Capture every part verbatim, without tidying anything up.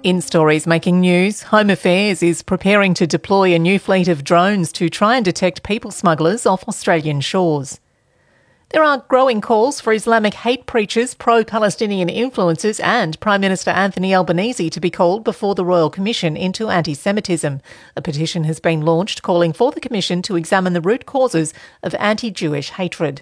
In stories making news, Home Affairs is preparing to deploy a new fleet of drones to try and detect people smugglers off Australian shores. There are growing calls for Islamic hate preachers, pro-Palestinian influencers and Prime Minister Anthony Albanese to be called before the Royal Commission into anti-Semitism. A petition has been launched calling for the Commission to examine the root causes of anti-Jewish hatred.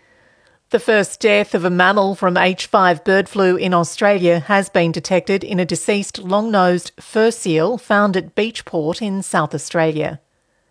The first death of a mammal from H five bird flu in Australia has been detected in a deceased long-nosed fur seal found at Beachport in South Australia.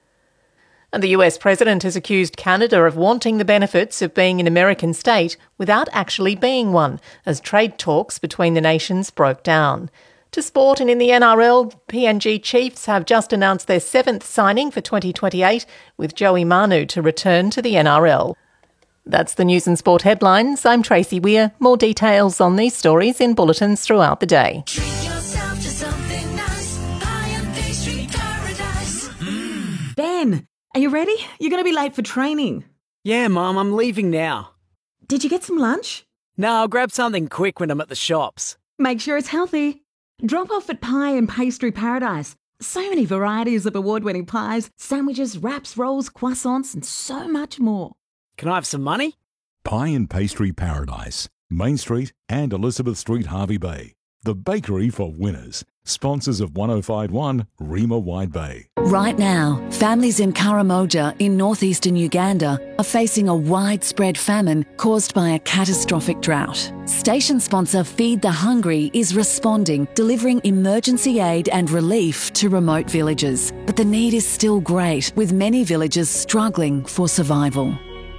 And the U S president has accused Canada of wanting the benefits of being an American state without actually being one, as trade talks between the nations broke down. To sport and in the N R L, P N G Chiefs have just announced their seventh signing for twenty twenty-eight, with Joey Manu to return to the N R L. That's the news and sport headlines. I'm Tracy Weir. More details on these stories in bulletins throughout the day. Treat yourself to something nice. Pie and pastry paradise. Mm. Ben, are you ready? You're going to be late for training. Yeah, Mum, I'm leaving now. Did you get some lunch? No, I'll grab something quick when I'm at the shops. Make sure it's healthy. Drop off at Pie and Pastry Paradise. So many varieties of award-winning pies, sandwiches, wraps, rolls, croissants and so much more. Can I have some money? Pie and Pastry Paradise, Main Street and Elizabeth Street, Hervey Bay. The bakery for winners. Sponsors of one oh five point one Rima Wide Bay. Right now, families in Karamoja in northeastern Uganda are facing a widespread famine caused by a catastrophic drought. Station sponsor Feed the Hungry is responding, delivering emergency aid and relief to remote villages. But the need is still great, with many villages struggling for survival.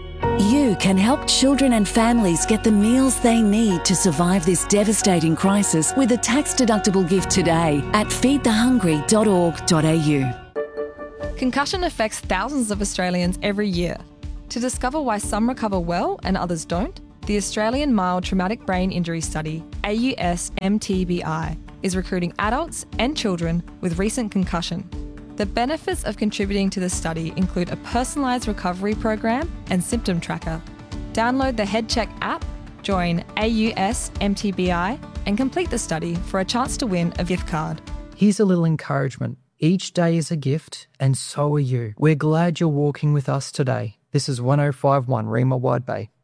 You can help children and families get the meals they need to survive this devastating crisis with a tax-deductible gift today at feed the hungry dot org dot a u. Concussion affects thousands of Australians every year. To discover why some recover well and others don't, the Australian Mild Traumatic Brain Injury Study, A U S M T B I, is recruiting adults and children with recent concussion. The benefits of contributing to the study include a personalised recovery program and symptom tracker. Download the HeadCheck app, join A U S M T B I and complete the study for a chance to win a gift card. Here's a little encouragement. Each day is a gift and so are you. We're glad you're walking with us today. This is one oh five point one Rima Wide Bay.